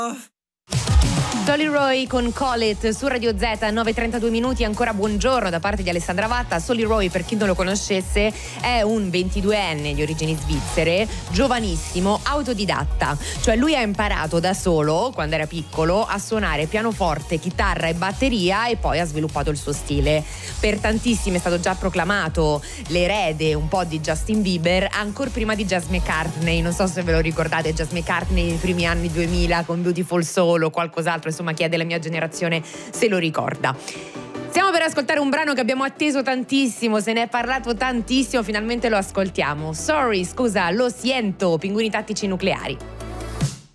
Solly Roy con Call It su Radio Z, 9:32 minuti. Ancora buongiorno da parte di Alessandra Vatta. Solly Roy, per chi non lo conoscesse, è un 22enne di origini svizzere, giovanissimo, autodidatta. Cioè lui ha imparato da solo, quando era piccolo, a suonare pianoforte, chitarra e batteria, e poi ha sviluppato il suo stile. Per tantissimi è stato già proclamato l'erede un po' di Justin Bieber, ancora prima di Jazz McCartney. Non so se ve lo ricordate, Jazz McCartney nei primi anni 2000 con Beautiful Soul o qualcos'altro, insomma chi è della mia generazione se lo ricorda. Stiamo per ascoltare un brano che abbiamo atteso tantissimo, se ne è parlato tantissimo, finalmente lo ascoltiamo. Sorry, scusa, lo siento, Pinguini Tattici Nucleari.